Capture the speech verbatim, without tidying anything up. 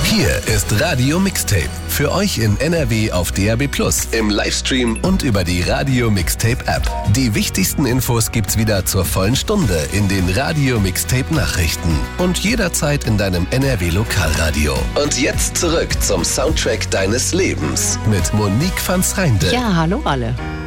Hier ist Radio Mixtape. Für euch in N R W auf D A B plus, im Livestream und über die Radio Mixtape App. Die wichtigsten Infos gibt's wieder zur vollen Stunde in den Radio Mixtape Nachrichten und jederzeit in deinem N R W Lokalradio. Und jetzt zurück zum Soundtrack deines Lebens mit Monique van S'Reinde. Ja, hallo alle.